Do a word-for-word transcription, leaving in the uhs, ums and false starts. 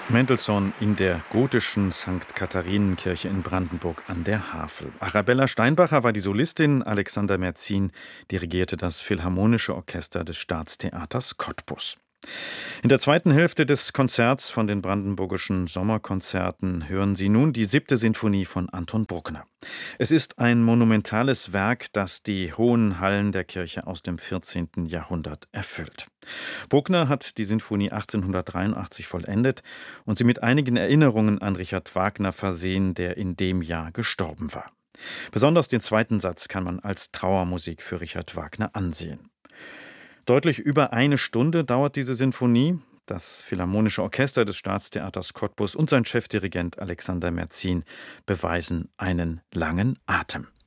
Mendelssohn in der gotischen Sankt Katharinenkirche in Brandenburg an der Havel. Arabella Steinbacher war die Solistin, Alexander Merzin dirigierte das Philharmonische Orchester des Staatstheaters Cottbus. In der zweiten Hälfte des Konzerts von den Brandenburgischen Sommerkonzerten hören Sie nun die siebte Sinfonie von Anton Bruckner. Es ist ein monumentales Werk, das die hohen Hallen der Kirche aus dem vierzehnten Jahrhundert erfüllt. Bruckner hat die Sinfonie achtzehnhundertdreiundachtzig vollendet und sie mit einigen Erinnerungen an Richard Wagner versehen, der in dem Jahr gestorben war. Besonders den zweiten Satz kann man als Trauermusik für Richard Wagner ansehen. Deutlich über eine Stunde dauert diese Sinfonie. Das Philharmonische Orchester des Staatstheaters Cottbus und sein Chefdirigent Alexander Merzin beweisen einen langen Atem.